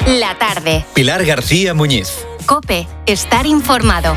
La tarde. Pilar García Muñiz. COPE. Estar informado.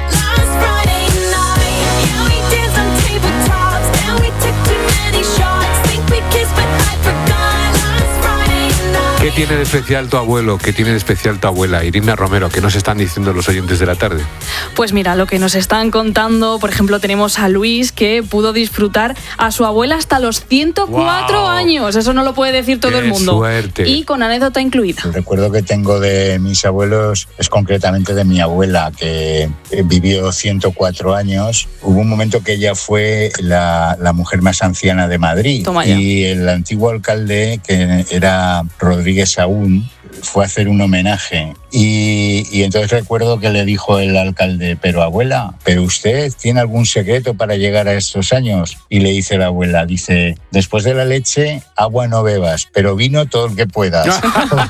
¿Qué tiene de especial tu abuelo? ¿Qué tiene de especial tu abuela? Irina Romero, ¿qué nos están diciendo los oyentes de la tarde? Pues mira, lo que nos están contando, por ejemplo, tenemos a Luis, que pudo disfrutar a su abuela hasta los 104 ¡Wow! años. Eso no lo puede decir todo el mundo. Suerte. Y con anécdota incluida. El recuerdo que tengo de mis abuelos es concretamente de mi abuela, que vivió 104 años. Hubo un momento que ella fue la mujer más anciana de Madrid. Toma ya. Y el antiguo alcalde, que era Rodríguez Aún, fue a hacer un homenaje y entonces recuerdo que le dijo el alcalde: pero abuela, ¿pero usted tiene algún secreto para llegar a estos años? Y le dice la abuela, dice: después de la leche, agua no bebas, pero vino todo el que puedas.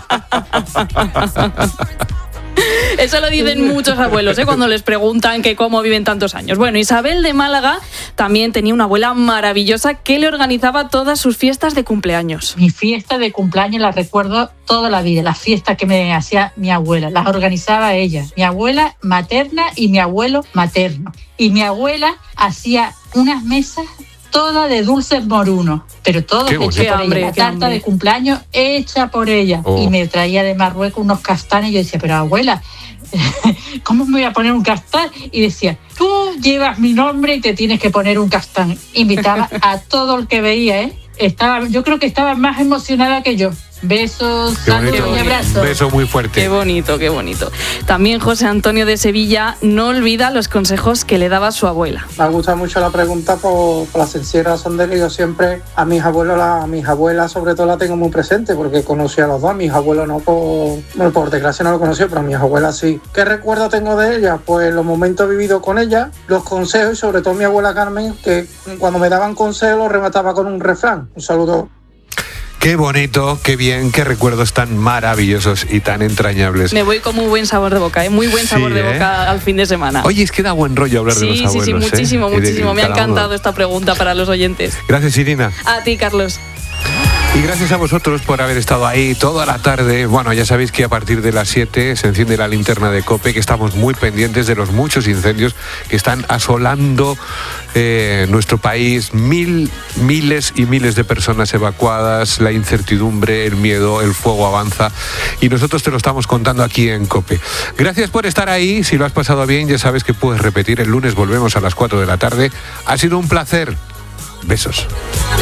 Eso lo dicen muchos abuelos, cuando les preguntan que cómo viven tantos años. Bueno, Isabel de Málaga también tenía una abuela maravillosa que le organizaba todas sus fiestas de cumpleaños. Mi fiesta de cumpleaños la recuerdo toda la vida. Las fiestas que me hacía mi abuela, las organizaba ella. Mi abuela materna y mi abuelo materno. Y mi abuela hacía unas mesas todas de dulces morunos, pero todo hecho por ella. La tarta de cumpleaños hecha por ella. Y me traía de Marruecos unos castanes y yo decía: pero abuela, ¿cómo me voy a poner un castán? Y decía: tú llevas mi nombre y te tienes que poner un castán. Invitaba a todo el que veía, yo creo que estaba más emocionada que yo. Besos, saludos y abrazos. Un beso muy fuerte. Qué bonito, qué bonito. También José Antonio de Sevilla no olvida los consejos que le daba su abuela. Me gusta mucho la pregunta por la sencilla razón de que yo siempre a mis abuelas sobre todo la tengo muy presente, porque conocí a los dos. Mis abuelos no, por desgracia no lo conocí, pero mis abuelas sí. ¿Qué recuerdo tengo de ellas? Pues los momentos vividos con ellas, los consejos, y sobre todo mi abuela Carmen, que cuando me daban consejos los remataba con un refrán. Un saludo. Qué bonito, qué bien, qué recuerdos tan maravillosos y tan entrañables. Me voy con muy buen sabor de boca, muy buen sabor de boca al fin de semana. Oye, es que da buen rollo hablar de los abuelos. Sí, muchísimo. Me ha encantado esta pregunta para los oyentes. Gracias, Irina. A ti, Carlos. Y gracias a vosotros por haber estado ahí toda la tarde. Bueno, ya sabéis que a partir de las 7 se enciende la linterna de COPE, que estamos muy pendientes de los muchos incendios que están asolando nuestro país. Miles y miles de personas evacuadas, la incertidumbre, el miedo, el fuego avanza. Y nosotros te lo estamos contando aquí en COPE. Gracias por estar ahí. Si lo has pasado bien, ya sabes que puedes repetir. El lunes volvemos a las 4 de la tarde. Ha sido un placer. Besos.